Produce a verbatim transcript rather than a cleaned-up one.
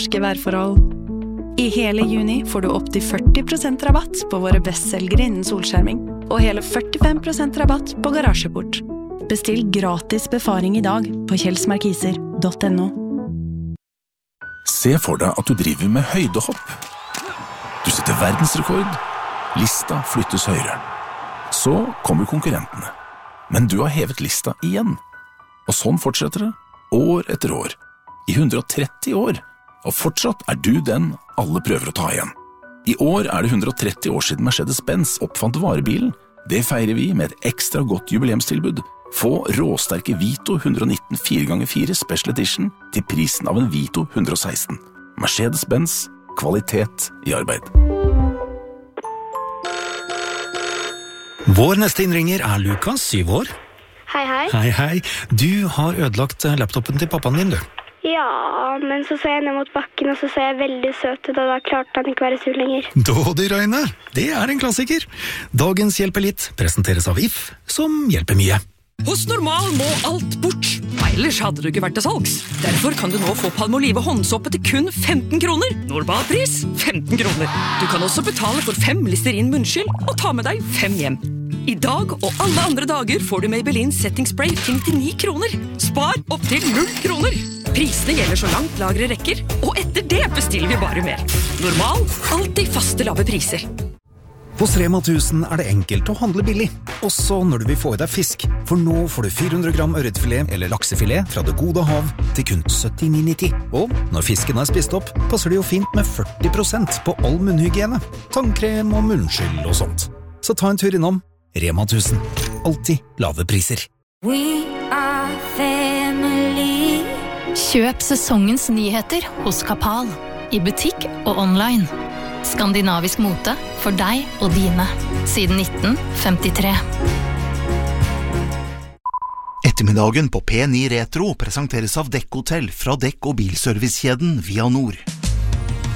norske værforhold. I hele juni får du opp til førti prosent rabatt på våre bestselgere innen solskjerming, og hele førtifem prosent rabatt på garasjeport. Bestill gratis befaring i dag på kjelsmarkiser punktum no. Se for deg at du driver med høydehopp. Du setter verdensrekord. Lista flyttes høyere. Så kommer konkurrentene. Men du har hevet lista igjen. Og sånn fortsetter det, år etter år. I hundre og tretti år. Og fortsatt er du den alle prøver å ta igjen. I år er det hundre og tretti år siden Mercedes-Benz oppfant varebilen. Det feirer vi med et ekstra godt jubileumstilbud. Få råsterke Vito hundre og nitten fire ganger fire Special Edition til prisen av en Vito hundre og seksten. Mercedes-Benz, kvalitet i arbeid. Vår neste innringer er Lukas, syv år. Hei, hei. Hei, hei. Du har ødelagt laptopen til pappaen din, du. Ja, men så ser jeg ned mot bakken, og så ser jeg veldig søt ut, og da klarte han ikke være sur lenger. Dådyrøyne, det er en klassiker. Dagens Hjelper litt presenteres av If, som hjelper mye. Hos Normal må alt bort. Ellers hadde du ikke vært til salgs. Derfor kan du nå få Palmolive håndsåpe til kun femten kroner. Normalpris femten kroner. Du kan også betale for fem Listerin munnskyld og ta med deg fem hjem. I dag og alle andre dager får du Maybelline Setting Spray til nittini kroner. Spar opp til null kroner. Prisene gjelder så langt lagre rekker, og etter det bestiller vi bare mer. Normal, alltid faste lave priser. Hos Rema tusen er det enkelt å handle billig, også når du vil få i deg fisk. For nå får du fire hundre gram ørretfilet eller laksefilet fra Det Gode Hav til kun syttini nitti. Og når fisken er spist opp, passer det jo fint med førti prosent på all munnhygiene, tannkrem og munnskyld og sånt. Så ta en tur innom Rema tusen. Alltid lave priser. We are family. Kjøp sesongens nyheter hos Kapal, i butikk og online. Skandinavisk mote for deg og dine, siden nitten femtitre. Ettermiddagen på P ni Retro presenteres av Dekk Hotell fra Dekk- og bilservicekjeden Via Nord.